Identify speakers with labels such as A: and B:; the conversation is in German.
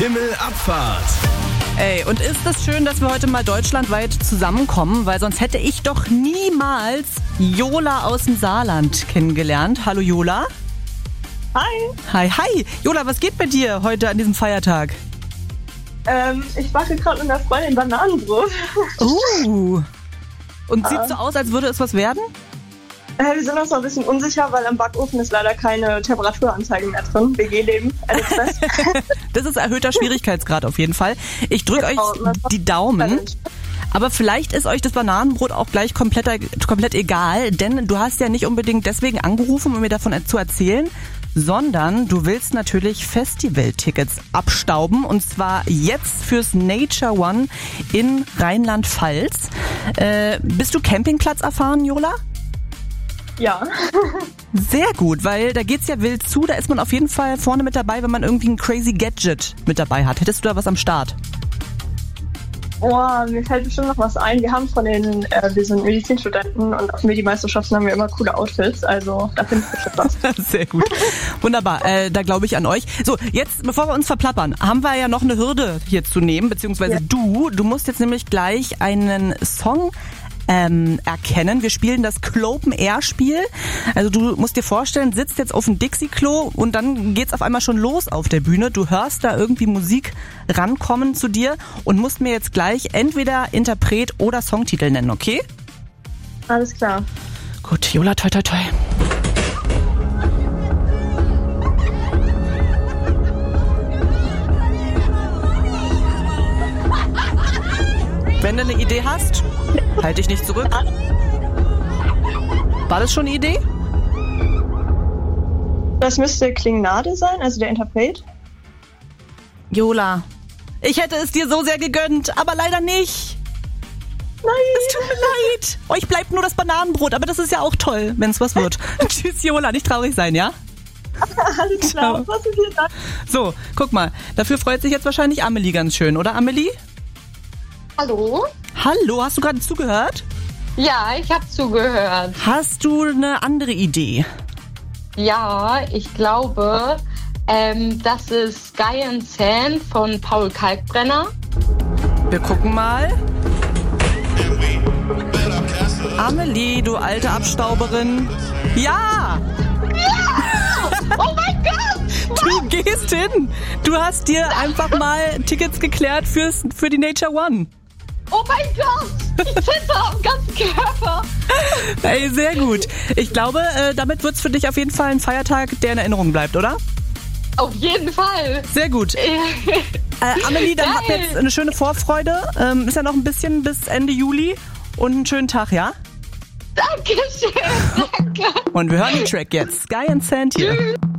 A: Himmelabfahrt.
B: Ey, und ist es schön, dass wir heute mal deutschlandweit zusammenkommen, weil sonst hätte ich doch niemals Jola aus dem Saarland kennengelernt. Hallo Jola.
C: Hi.
B: Hi. Jola, was geht bei dir heute an diesem Feiertag?
C: Ich backe gerade mit einer Freundin Bananenbrot.
B: Und sieht so aus, als würde es was werden?
C: Wir sind uns noch ein bisschen unsicher, weil am Backofen ist leider keine Temperaturanzeige mehr drin. WG-Leben, Express.
B: Das ist erhöhter Schwierigkeitsgrad auf jeden Fall. Ich drücke euch die Daumen. Aber vielleicht ist euch das Bananenbrot auch gleich komplett egal, denn du hast ja nicht unbedingt deswegen angerufen, um mir davon zu erzählen, sondern du willst natürlich Festivaltickets abstauben und zwar jetzt fürs Nature One in Rheinland-Pfalz. Bist du Campingplatz erfahren, Jola?
C: Ja.
B: Sehr gut, weil da geht's ja wild zu, da ist man auf jeden Fall vorne mit dabei, wenn man irgendwie ein crazy Gadget mit dabei hat. Hättest du da was am Start?
C: Oh, mir fällt bestimmt noch was ein. Wir haben wir sind Medizinstudenten und auf Medi-Meisterschaften haben wir immer coole Outfits, also da finde ich bestimmt was.
B: Sehr gut. Wunderbar, da glaube ich an euch. So, jetzt, bevor wir uns verplappern, haben wir ja noch eine Hürde hier zu nehmen, beziehungsweise du musst jetzt nämlich gleich einen Song erkennen. Wir spielen das Clopen-Air-Spiel. Also du musst dir vorstellen, sitzt jetzt auf dem Dixie-Klo und dann geht's auf einmal schon los auf der Bühne. Du hörst da irgendwie Musik rankommen zu dir und musst mir jetzt gleich entweder Interpret oder Songtitel nennen, okay?
C: Alles klar.
B: Gut, Jola, toi toi toi. Wenn du eine Idee hast, halt dich nicht zurück. War das schon eine Idee?
C: Das müsste Klingnade sein, also der Interpret.
B: Jola, ich hätte es dir so sehr gegönnt, aber leider nicht.
C: Nein.
B: Es tut mir leid. Euch bleibt nur das Bananenbrot, aber das ist ja auch toll, wenn es was wird. Tschüss, Jola, nicht traurig sein, ja?
C: Alles klar. Was ist hier da?
B: So, guck mal, dafür freut sich jetzt wahrscheinlich Amelie ganz schön, oder Amelie?
D: Hallo?
B: Hallo, hast du gerade zugehört?
D: Ja, ich habe zugehört.
B: Hast du eine andere Idee?
D: Ja, ich glaube, das ist Sky and Sand von Paul Kalkbrenner.
B: Wir gucken mal. Amelie, du alte Abstauberin. Ja!
D: Oh mein Gott!
B: Du gehst hin. Du hast dir einfach mal Tickets geklärt für die Nature One.
D: Oh mein Gott! Ich zitter am ganzen Körper.
B: Ey, sehr gut. Ich glaube, damit wird's für dich auf jeden Fall ein Feiertag, der in Erinnerung bleibt, oder?
D: Auf jeden Fall.
B: Sehr gut. Amelie, dann habt jetzt eine schöne Vorfreude. Ist ja noch ein bisschen bis Ende Juli. Und einen schönen Tag, ja?
D: Dankeschön. Danke.
B: Und wir hören den Track jetzt. Sky and Sand hier.
D: Tschüss.